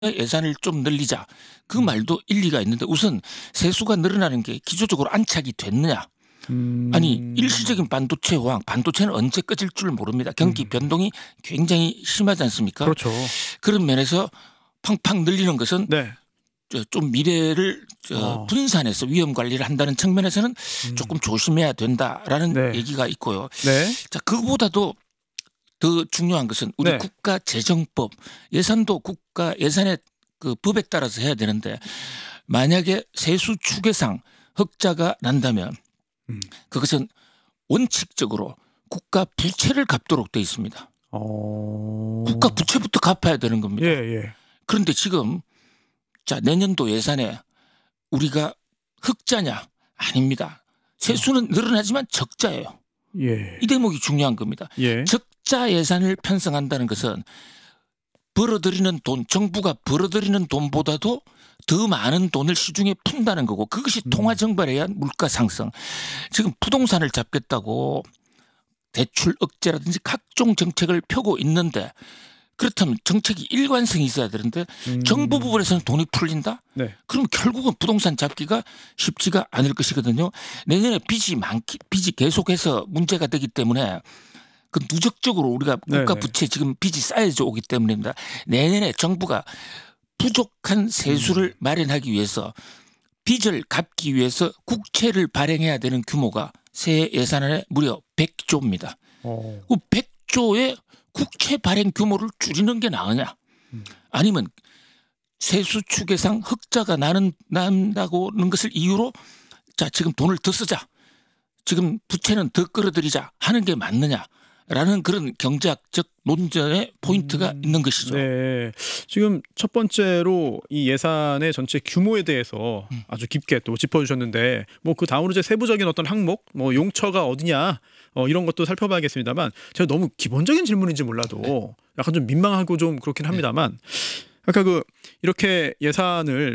예산을 좀 늘리자. 그 말도 일리가 있는데 우선 세수가 늘어나는 게 기초적으로 안착이 됐느냐. 아니 일시적인 반도체 호황, 반도체는 언제 꺼질 줄 모릅니다. 경기 변동이 굉장히 심하지 않습니까? 그렇죠. 그런 면에서 팡팡 늘리는 것은 네. 좀 미래를 분산해서 위험 관리를 한다는 측면에서는 조금 조심해야 된다라는 네. 얘기가 있고요. 네. 자, 그보다도 더 중요한 것은 우리 네. 국가재정법, 예산도 국가 예산의 그 법에 따라서 해야 되는데 만약에 세수 추계상 흑자가 난다면 그것은 원칙적으로 국가 부채를 갚도록 되어 있습니다. 국가 부채부터 갚아야 되는 겁니다. 예. 그런데 지금 자 내년도 예산에 우리가 흑자냐? 아닙니다. 세수는 늘어나지만 적자예요. 예. 이 대목이 중요한 겁니다. 예. 적자 예산을 편성한다는 것은 벌어들이는 돈, 정부가 벌어들이는 돈보다도 더 많은 돈을 시중에 푼다는 거고 그것이 통화 정발에 의한 물가 상승. 지금 부동산을 잡겠다고 대출 억제라든지 각종 정책을 펴고 있는데 그렇다면 정책이 일관성이 있어야 되는데 정부 부분에서는 돈이 풀린다? 네. 그럼 결국은 부동산 잡기가 쉽지가 않을 것이거든요. 내년에 빚이 계속해서 문제가 되기 때문에 그 누적적으로 우리가 국가 부채 지금 빚이 쌓여져 오기 때문입니다. 내년에 정부가 부족한 세수를 마련하기 위해서 빚을 갚기 위해서 국채를 발행해야 되는 규모가 새해 예산안에 무려 100조입니다. 그 100조의 국채 발행 규모를 줄이는 게 나으냐 아니면 세수 추계상 흑자가 난다고는 것을 이유로 자 지금 돈을 더 쓰자 지금 부채는 더 끌어들이자 하는 게 맞느냐라는 그런 경제학적 논쟁의 포인트가 있는 것이죠. 네. 지금 첫 번째로 이 예산의 전체 규모에 대해서 아주 깊게 또 짚어주셨는데 뭐 그 다음으로 이제 세부적인 어떤 항목 뭐 용처가 어디냐 이런 것도 살펴봐야겠습니다만 제가 너무 기본적인 질문인지 몰라도 약간 좀 민망하고 좀 그렇긴 합니다만 아까 이렇게 예산을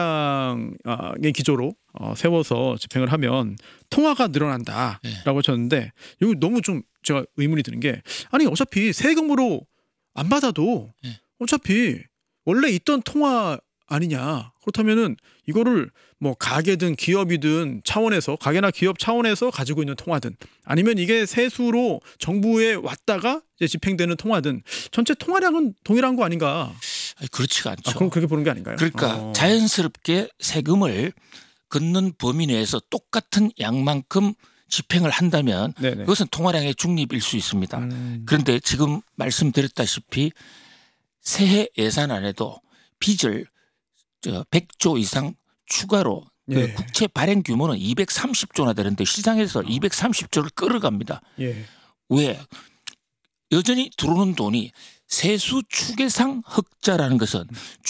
팽창의 기조로 세워서 집행을 하면 통화가 늘어난다라고 하셨는데 여기 너무 좀 제가 의문이 드는 게 아니 어차피 세금으로 안 받아도 어차피 원래 있던 통화 아니냐. 그렇다면은 이거를 뭐 가게든 기업이든 차원에서 가게나 기업 차원에서 가지고 있는 통화든 아니면 이게 세수로 정부에 왔다가 이제 집행되는 통화든 전체 통화량은 동일한 거 아닌가? 아니, 그렇지가 않죠. 그럼 그렇게 보는 게 아닌가요? 그러니까 자연스럽게 세금을 걷는 범위 내에서 똑같은 양만큼 집행을 한다면 그것은 통화량의 중립일 수 있습니다. 그런데 지금 말씀드렸다시피 새해 예산안에도 빚을 100조 이상 추가로 그 국채 발행 규모는 230조나 되는데 시장에서 230조를 끌어갑니다. 왜? 여전히 들어오는 돈이 세수 추계상 흑자라는 것은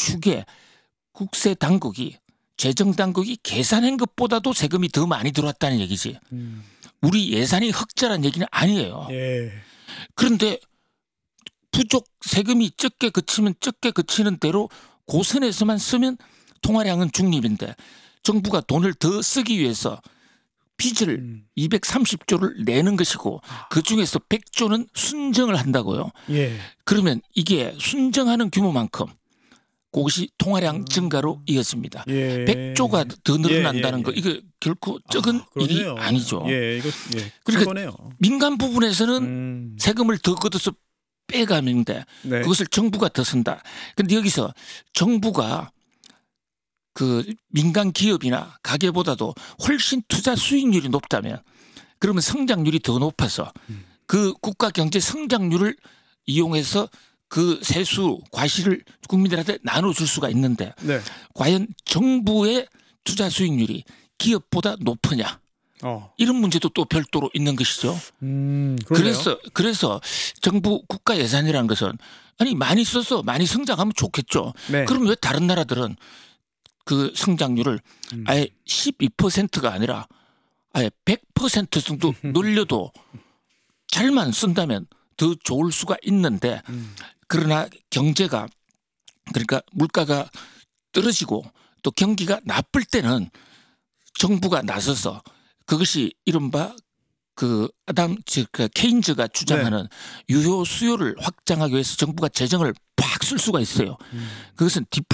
국세 당국이 재정 당국이 계산한 것보다도 세금이 더 많이 들어왔다는 얘기지. 우리 예산이 흑자라는 얘기는 아니에요. 그런데 부족 세금이 적게 그치는 대로 고선에서만 쓰면 통화량은 중립인데 정부가 돈을 더 쓰기 위해서 빚을 230조를 내는 것이고 그중에서 100조는 순정을 한다고요. 그러면 이게 순정하는 규모만큼 그것이 통화량 증가로 이어집니다. 100조가 더 늘어난다는 거 이거 결코 적은 일이 아니죠. 그러니까 민간 부분에서는 세금을 더 걷어서 빼가는데 그것을 정부가 더 쓴다. 그런데 여기서 정부가 그 민간 기업이나 가게보다도 훨씬 투자 수익률이 높다면 그러면 성장률이 더 높아서 그 국가 경제 성장률을 이용해서 그 세수 과실을 국민들한테 나눠줄 수가 있는데 과연 정부의 투자 수익률이 기업보다 높으냐 이런 문제도 또 별도로 있는 것이죠. 그래서 정부 국가 예산이라는 것은 아니 많이 써서 많이 성장하면 좋겠죠. 그럼 왜 다른 나라들은 그 성장률을 아예 12%가 아니라 아예 100% 정도 늘려도 잘만 쓴다면 더 좋을 수가 있는데 그러나 경제가 그러니까 물가가 떨어지고 또 경기가 나쁠 때는 정부가 나서서 그것이 이른바 그 케인즈가 주장하는 유효 수요를 확장하기 위해서 정부가 재정을 팍 쓸 수가 있어요. 그것은